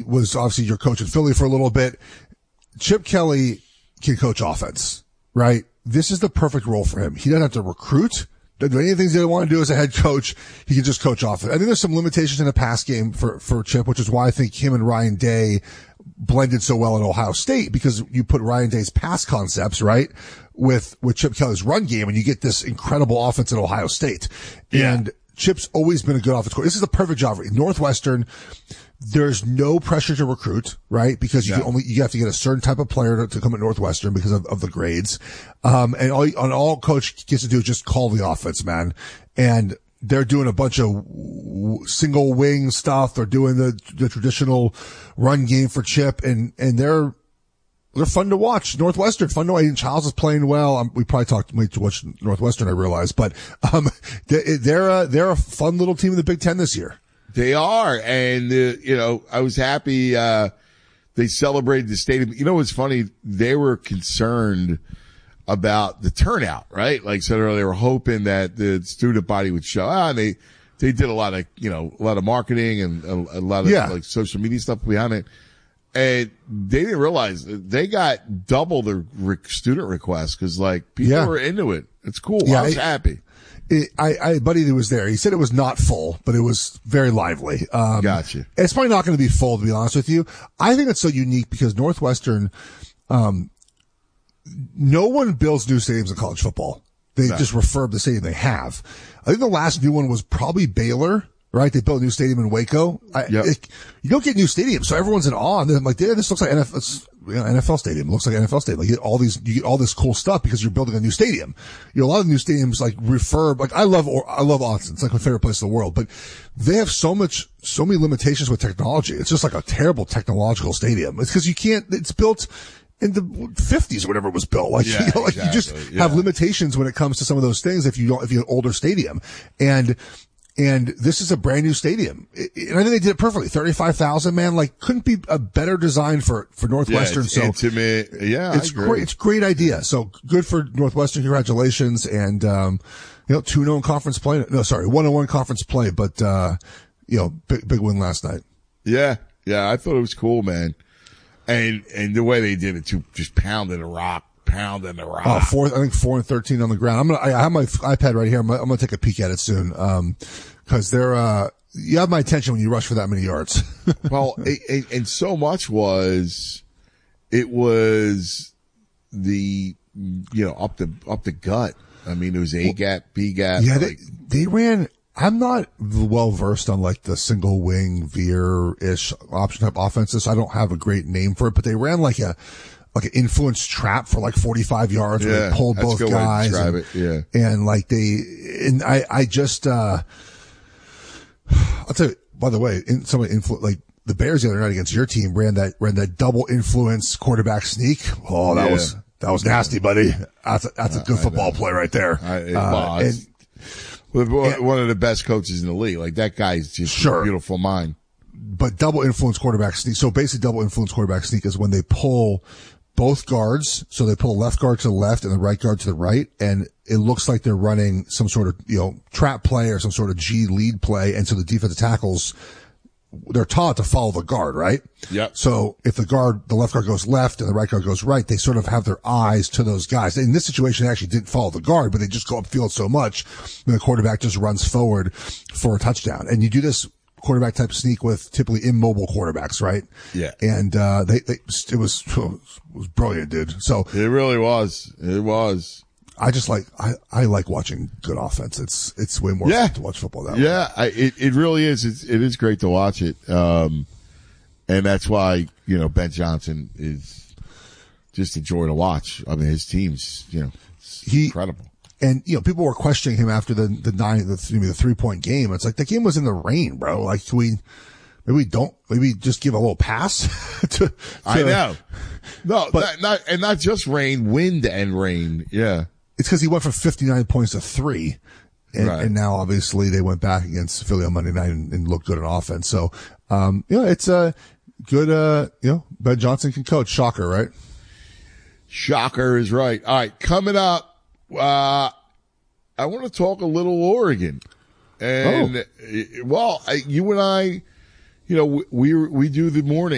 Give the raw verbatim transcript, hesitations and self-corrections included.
was obviously your coach in Philly for a little bit. Chip Kelly can coach offense, right? This is the perfect role for him. He doesn't have to recruit. Doesn't do any of the things he doesn't want to do as a head coach. He can just coach offense. I think there's some limitations in the pass game for, for Chip, which is why I think him and Ryan Day blended so well at Ohio State, because you put Ryan Day's pass concepts, right, with, with Chip Kelly's run game, and you get this incredible offense at Ohio State. Yeah. And Chip's always been a good offense coach. This is the perfect job for him. Northwestern, there's no pressure to recruit, right? Because you yeah. can only, you have to get a certain type of player to, to come at Northwestern because of, of the grades. Um, and all, and all coach gets to do is just call the offense, man. And they're doing a bunch of w- single wing stuff. They're doing the, the traditional run game for Chip, and, and they're, they're fun to watch. Northwestern, fun to watch. Childs is playing well. Um, we probably talked way too much Northwestern, I realize, but, um, they, they're a, they're a fun little team in the Big Ten this year. They are. And, uh, you know, I was happy, uh, they celebrated the stadium. You know what's funny? They were concerned about the turnout, right? Like, so they were hoping that the student body would show. Ah, and they, they did a lot of, you know, a lot of marketing and a, a lot of yeah. like social media stuff behind it. And they didn't realize they got double the re- student requests because like people yeah. were into it. It's cool. Yeah, I was it, happy. It, I, I, a buddy that was there, he said it was not full, but it was very lively. Um, gotcha. It's probably not going to be full, to be honest with you. I think it's so unique because Northwestern, um, no one builds new stadiums in college football. They no. just refurb the stadium they have. I think the last new one was probably Baylor, right? They built a new stadium in Waco. I, yep. it, you don't get new stadiums, so everyone's in awe. And they're like, yeah, this looks like N F L, you know, N F L stadium. It looks like N F L stadium. Like, you get all these, you get all this cool stuff because you're building a new stadium. You know, a lot of new stadiums like refurb. Like, I love, or I love Austin. It's like my favorite place in the world, but they have so much, so many limitations with technology. It's just like a terrible technological stadium. It's because you can't. It's built in the fifties or whatever it was built. Like, yeah, you know, like exactly. you just yeah. have limitations when it comes to some of those things if you don't, if you have an older stadium. And, and this is a brand new stadium. And I think they did it perfectly. thirty-five thousand, man, like couldn't be a better design for, for Northwestern. Yeah, it's so intimate. Yeah, it's great. It's a great idea. So good for Northwestern. Congratulations. And, um, you know, two oh conference play. No, sorry, one oh one conference play, but, uh, you know, big, big win last night. Yeah. Yeah. I thought it was cool, man. And, and the way they did it too, just pounding the rock, pounding the rock. Oh, four, I think four and thirteen on the ground. I'm going to, I have my iPad right here. I'm going to take a peek at it soon. Um, cause they're, uh, you have my attention when you rush for that many yards. Well, it, it, and so much was, it was the, you know, up the, up the gut. I mean, it was A gap, B gap. Yeah. Like, they, they ran, I'm not well versed on like the single wing veer-ish option type offenses. So I don't have a great name for it, but they ran like a, like an influence trap for like forty-five yards yeah, where they pulled both guys. And, it. Yeah. and like they, and I, I just, uh, I'll tell you, by the way, in some influ- like the Bears the other night against your team ran that, ran that double influence quarterback sneak. Oh, that yeah. was, that was nasty, buddy. That's a, that's a good football play right there. I, it, uh, well, and, With one of the best coaches in the league. Like that guy's just sure. a beautiful mind. But double influence quarterback sneak. So basically double influence quarterback sneak is when they pull both guards. So they pull left guard to the left and the right guard to the right. And it looks like they're running some sort of, you know, trap play or some sort of G lead play. And so the defensive tackles, they're taught to follow the guard, right? Yep. So if the guard, the left guard goes left and the right guard goes right, they sort of have their eyes to those guys. In this situation, they actually didn't follow the guard, but they just go upfield so much, and the quarterback just runs forward for a touchdown. And you do this quarterback type sneak with typically immobile quarterbacks, right? Yeah. And, uh, they, they, it was, it was brilliant, dude. So. It really was. It was. I just like, I, I like watching good offense. It's, it's way more yeah. fun to watch football that yeah, way. Yeah, it, it really is. It's, it is great to watch it. Um, and that's why, you know, Ben Johnson is just a joy to watch. I mean, his team's, you know, he, incredible. And, you know, people were questioning him after the, the nine, the, the three point game. It's like the game was in the rain, bro. Like, can we, maybe we don't, maybe just give a little pass to, to I know. No, but, not, not, and not just rain, wind and rain. Yeah. It's because he went from fifty-nine points to three. And, right. and now obviously they went back against Philly on Monday night and, and looked good on offense. So, um, you know, it's a good, uh, you know, Ben Johnson can coach. Shocker, right? Shocker is right. All right. Coming up, uh, I want to talk a little Oregon. And, oh. well, I, you and I, you know, we, we, we do the morning.